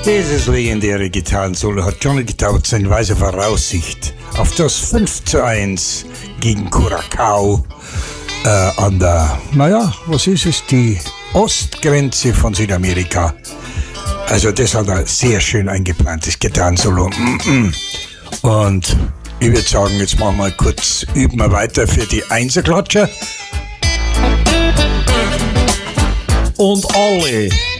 Dieses legendäre Gitarrensolo hat Johnny gedauert in weiser Voraussicht auf das 5:1 gegen Curacao an der, was ist es, die Ostgrenze von Südamerika. Also das hat er sehr schön eingeplantes Gitarrensolo. Und ich würde sagen, jetzt machen wir kurz, üben wir weiter für die Einserklatscher. Und alle